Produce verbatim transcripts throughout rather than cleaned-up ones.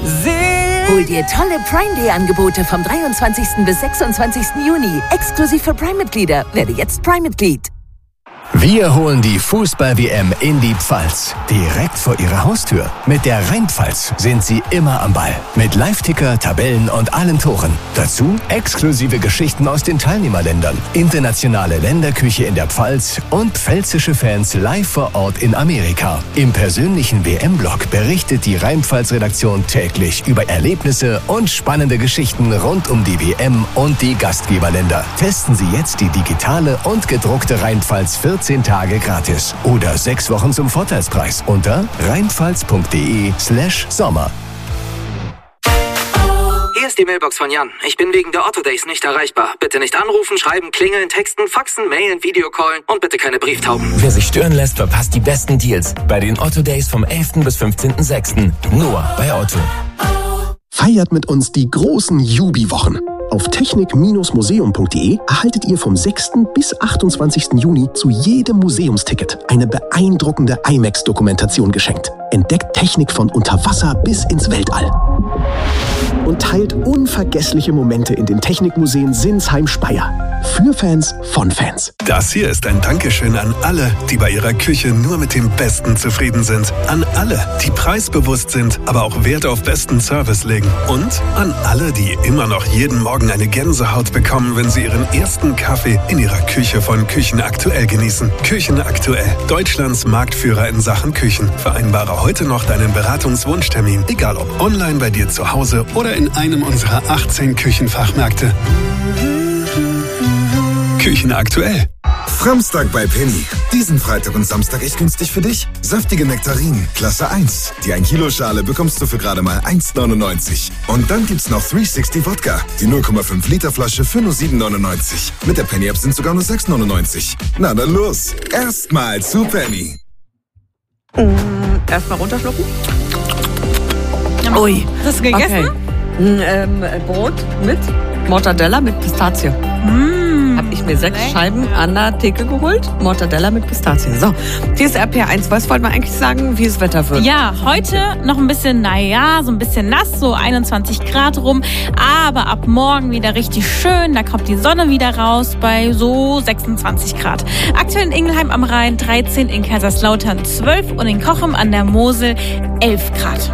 Hol dir tolle Prime Day Angebote vom dreiundzwanzigsten bis sechsundzwanzigsten Juni. Exklusiv für Prime-Mitglieder. Werde jetzt Prime-Mitglied. Wir holen die Fußball-W M in die Pfalz. Direkt vor Ihrer Haustür. Mit der Rheinpfalz sind Sie immer am Ball. Mit Live-Ticker, Tabellen und allen Toren. Dazu exklusive Geschichten aus den Teilnehmerländern, internationale Länderküche in der Pfalz und pfälzische Fans live vor Ort in Amerika. Im persönlichen W M-Blog berichtet die Rheinpfalz-Redaktion täglich über Erlebnisse und spannende Geschichten rund um die W M und die Gastgeberländer. Testen Sie jetzt die digitale und gedruckte Rheinpfalz vierzehn Tage gratis oder sechs Wochen zum Vorteilspreis unter rheinpfalz.de slash Sommer. Hier ist die Mailbox von Jan. Ich bin wegen der Otto Days nicht erreichbar. Bitte nicht anrufen, schreiben, klingeln, texten, faxen, mailen, Videocallen und bitte keine Brieftauben. Wer sich stören lässt, verpasst die besten Deals bei den Otto Days vom elften bis fünfzehnten sechsten Nur bei Otto. Feiert mit uns die großen Jubi-Wochen. Auf technik Bindestrich museum punkt de erhaltet ihr vom sechsten bis achtundzwanzigsten Juni zu jedem Museumsticket eine beeindruckende IMAX-Dokumentation geschenkt. Entdeckt Technik von unter Wasser bis ins Weltall. Und teilt unvergessliche Momente in den Technikmuseen Sinsheim-Speyer. Für Fans von Fans. Das hier ist ein Dankeschön an alle, die bei ihrer Küche nur mit dem Besten zufrieden sind. An alle, die preisbewusst sind, aber auch Wert auf besten Service legen. Und an alle, die immer noch jeden Morgen eine Gänsehaut bekommen, wenn sie ihren ersten Kaffee in ihrer Küche von Küchen Aktuell genießen. Küchen Aktuell, Deutschlands Marktführer in Sachen Küchen. Vereinbare heute noch deinen Beratungswunschtermin, egal ob online bei dir zu Hause oder in einem unserer achtzehn Küchenfachmärkte. Küchen Aktuell. Framstag bei Penny. Diesen Freitag und Samstag echt günstig für dich. Saftige Nektarinen, Klasse eins. Die ein Kilo Schale bekommst du für gerade mal eins neunundneunzig. Und dann gibt's noch dreihundertsechzig Wodka. Die null Komma fünf Liter Flasche für nur sieben neunundneunzig. Mit der Penny App sind sogar nur sechs neunundneunzig. Na dann los. Erstmal zu Penny. Mm, Erstmal runterschlucken. Ui. Hast du gegessen? Okay. Mm, ähm, Brot mit Mortadella mit Pistazie. Mm. Habe ich mir sechs lecker. Scheiben an der Theke geholt. Mortadella mit Pistazie. So, hier ist R P R eins. Was wollten wir eigentlich sagen, wie das Wetter wird? Ja, heute noch ein bisschen, naja, so ein bisschen nass, so einundzwanzig Grad rum. Aber ab morgen wieder richtig schön. Da kommt die Sonne wieder raus bei so sechsundzwanzig Grad. Aktuell in Ingelheim am Rhein dreizehn, in Kaiserslautern zwölf und in Cochem an der Mosel elf Grad.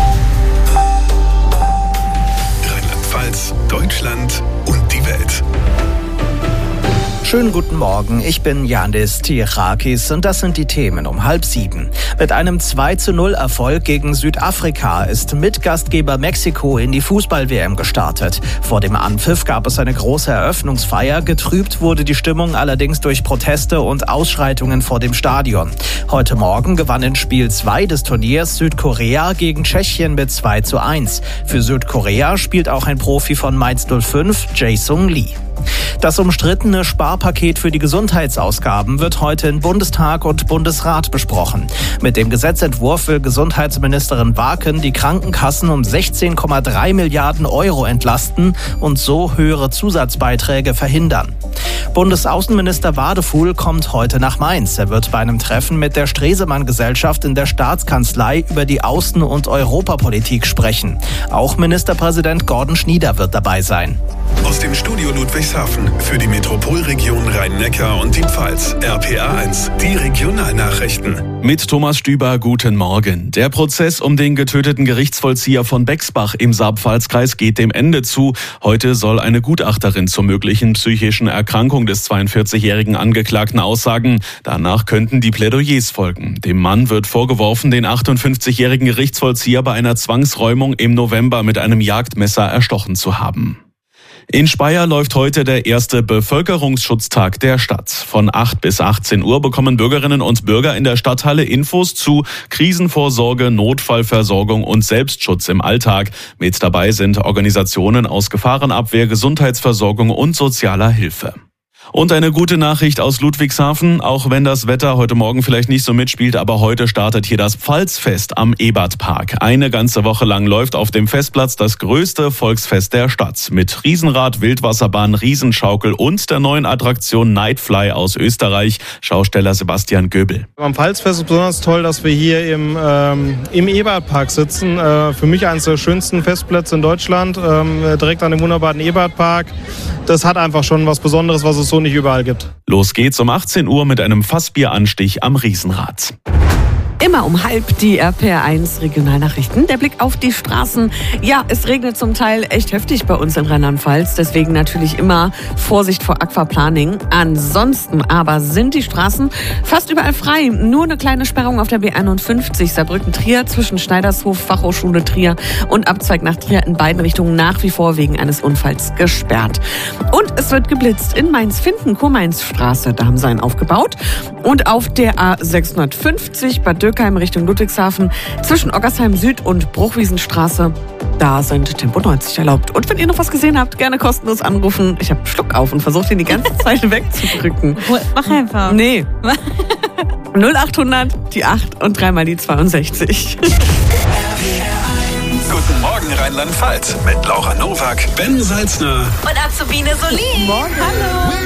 Rheinland-Pfalz, Deutschland und die Welt. Schönen guten Morgen, ich bin Janis Tirakis und das sind die Themen um halb sieben. Mit einem zwei zu null Erfolg gegen Südafrika ist Mitgastgeber Mexiko in die Fußball-W M gestartet. Vor dem Anpfiff gab es eine große Eröffnungsfeier, getrübt wurde die Stimmung allerdings durch Proteste und Ausschreitungen vor dem Stadion. Heute Morgen gewann in Spiel zwei des Turniers Südkorea gegen Tschechien mit zwei zu eins. Für Südkorea spielt auch ein Profi von Mainz null fünf, Jae-Sung Lee. Das umstrittene Sparpaket für die Gesundheitsausgaben wird heute in Bundestag und Bundesrat besprochen. Mit dem Gesetzentwurf will Gesundheitsministerin Waken die Krankenkassen um sechzehn Komma drei Milliarden Euro entlasten und so höhere Zusatzbeiträge verhindern. Bundesaußenminister Wadefuhl kommt heute nach Mainz. Er wird bei einem Treffen mit der Stresemann-Gesellschaft in der Staatskanzlei über die Außen- und Europapolitik sprechen. Auch Ministerpräsident Gordon Schnieder wird dabei sein. Aus dem Studio Ludwigshafen für die Metropolregion Rhein-Neckar und die Pfalz. R P R eins, die Regionalnachrichten. Mit Thomas Stüber, guten Morgen. Der Prozess um den getöteten Gerichtsvollzieher von Bexbach im Saar-Pfalz-Kreis geht dem Ende zu. Heute soll eine Gutachterin zur möglichen psychischen Erkrankung des zweiundvierzigjährigen Angeklagten aussagen. Danach könnten die Plädoyers folgen. Dem Mann wird vorgeworfen, den achtundfünfzigjährigen Gerichtsvollzieher bei einer Zwangsräumung im November mit einem Jagdmesser erstochen zu haben. In Speyer läuft heute der erste Bevölkerungsschutztag der Stadt. Von acht bis achtzehn Uhr bekommen Bürgerinnen und Bürger in der Stadthalle Infos zu Krisenvorsorge, Notfallversorgung und Selbstschutz im Alltag. Mit dabei sind Organisationen aus Gefahrenabwehr, Gesundheitsversorgung und sozialer Hilfe. Und eine gute Nachricht aus Ludwigshafen, auch wenn das Wetter heute Morgen vielleicht nicht so mitspielt, aber heute startet hier das Pfalzfest am Ebertpark. Eine ganze Woche lang läuft auf dem Festplatz das größte Volksfest der Stadt mit Riesenrad, Wildwasserbahn, Riesenschaukel und der neuen Attraktion Nightfly aus Österreich. Schausteller Sebastian Göbel. Am Pfalzfest ist besonders toll, dass wir hier im, ähm, im Ebertpark sitzen. Äh, für mich eines der schönsten Festplätze in Deutschland, ähm, direkt an dem wunderbaren Ebertpark. Das hat einfach schon was Besonderes, was es so nicht überall gibt. Los geht's um achtzehn Uhr mit einem Fassbieranstich am Riesenrad. Immer um halb die R P R eins Regionalnachrichten. Der Blick auf die Straßen. Ja, es regnet zum Teil echt heftig bei uns in Rheinland-Pfalz. Deswegen natürlich immer Vorsicht vor Aquaplaning. Ansonsten aber sind die Straßen fast überall frei. Nur eine kleine Sperrung auf der B einundfünfzig Saarbrücken-Trier zwischen Schneidershof, Fachhochschule Trier und Abzweig nach Trier in beiden Richtungen nach wie vor wegen eines Unfalls gesperrt. Und es wird geblitzt in Mainz-Finken-Kurmainz-Straße. Da haben sie einen aufgebaut. Und auf der A sechshundertfünfzig Bad Dürkheim Richtung Ludwigshafen zwischen Oggersheim Süd und Bruchwiesenstraße. Da sind Tempo neunzig erlaubt. Und wenn ihr noch was gesehen habt, gerne kostenlos anrufen. Ich habe einen Schluck auf und versuche den die ganze Zeit wegzudrücken. Mach einfach. Nee. null achthundert, die acht und dreimal die zweiundsechzig. Guten Morgen Rheinland-Pfalz mit Laura Nowak, Ben Salzner Und Azubine Solin. Morgen. Hallo.